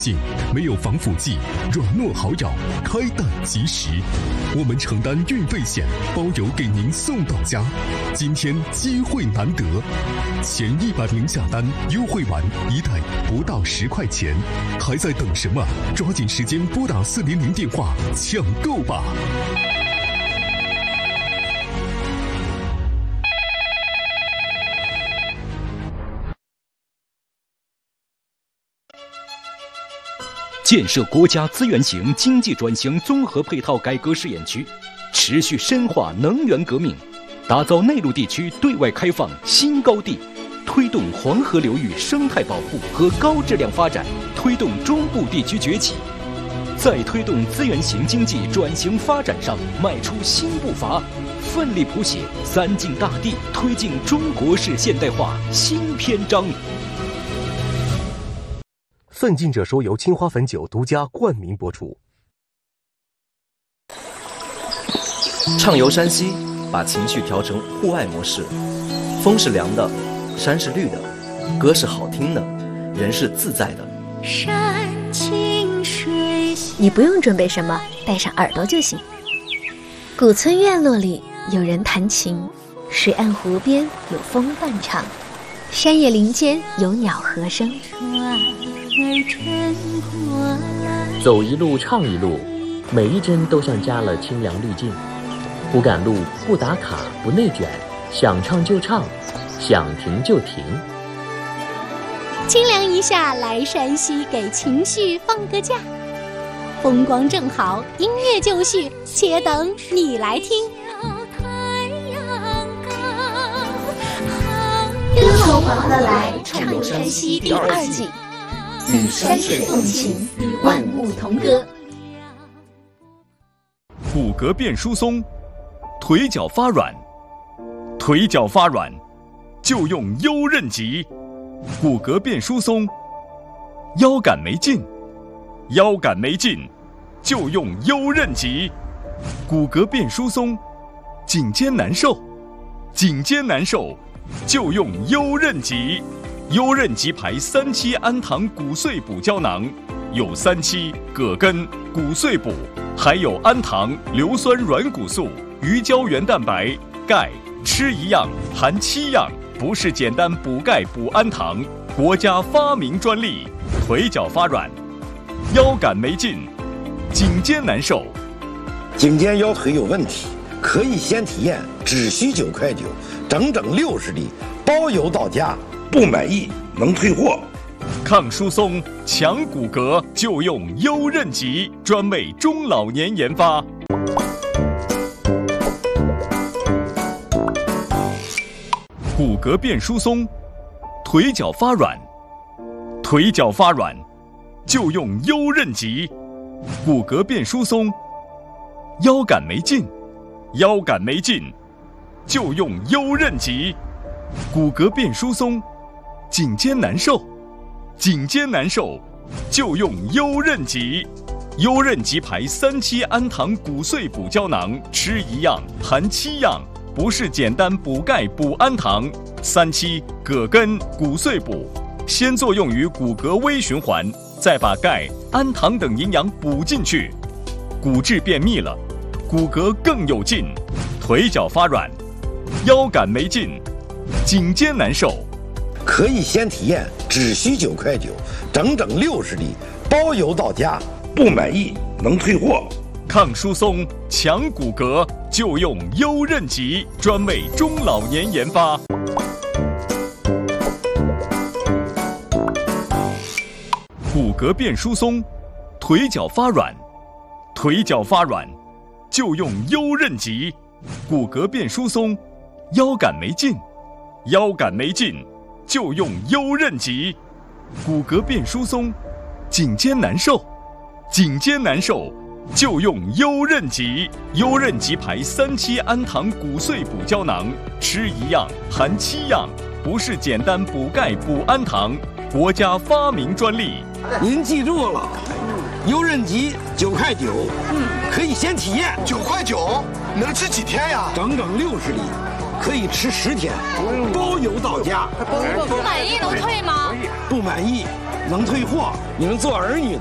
没有防腐剂，软糯好咬，开袋即食。我们承担运费险，包邮给您送到家。今天机会难得，前100名下单，优惠完1袋不到10块钱，还在等什么？抓紧时间拨打400电话抢购吧！ 建设国家资源型经济转型综合配套改革试验区，持续深化能源革命，打造内陆地区对外开放新高地，推动黄河流域生态保护和高质量发展，推动中部地区崛起，在推动资源型经济转型发展上迈出新步伐，奋力谱写3晋大地推进中国式现代化新篇章。 奋进者说由青花汾酒独家冠名播出。 畅游山西，把情绪调成户外模式，风是凉的，山是绿的，歌是好听的，人是自在的。 山清水秀，你不用准备什么，带上耳朵就行。古村院落里有人弹琴，水岸湖边有风伴唱，山野林间有鸟和声。 走一路唱一路，每一帧都像加了清凉滤镜。不赶路，不打卡，不内卷，想唱就唱，想停就停。 清凉一下来山西，给情绪放个假。风光正好，音乐就绪，且等你来听。 跟从黄河来，畅游山西第2季，与山水共情，与万物同歌。 骨骼变疏松，腿脚发软，腿脚发软就用优韧极。骨骼变疏松，腰杆没劲，腰杆没劲就用优韧极。骨骼变疏松，颈肩难受，颈肩难受就用优韧极。优韧极牌3期氨糖骨碎补胶囊，有3期葛根、骨碎补，还有氨糖、硫酸软骨素、鱼胶原蛋白、钙，吃一样含7样，不是简单补钙补氨糖，国家发明专利。腿脚发软，腰杆没劲，颈肩难受， 颈肩腰腿有问题，可以先体验，只需9块9，整整60粒，包邮到家。不满意能退货。 抗疏松强骨骼就用优韧极，专为中老年研发。骨骼变疏松，腿脚发软，腿脚发软就用优韧极。骨骼变疏松，腰杆没劲，腰杆没劲就用优韧极。骨骼变疏松，颈肩难受，颈肩难受就用优韧极。优韧极牌3期氨糖骨碎补胶囊，吃一样含7样，不是简单补钙补氨糖。3期葛根骨碎补，先作用于骨骼微循环，再把钙、氨糖等营养补进去，骨质变密了，骨骼更有劲。腿脚发软，腰杆没劲，颈肩难受， 可以先体验，只需9块9，整整60粒，包邮到家。不满意能退货。 抗疏松强骨骼就用优韧极，专为中老年研发。骨骼变疏松，腿脚发软，腿脚发软就用优韧极。骨骼变疏松，腰杆没劲，腰杆没劲就用优韧极。骨骼变疏松，颈肩难受，颈肩难受就用优韧极。优韧极牌3期氨糖骨碎补胶囊，吃一样含7样，不是简单补钙补氨糖，国家发明专利。 您记住了，优韧极9块9，可以先体验。 9块9能吃几天呀？ 整整60粒， 可以吃10天，包邮到家。 不满意能退吗？ 不满意能退货。你们做儿女的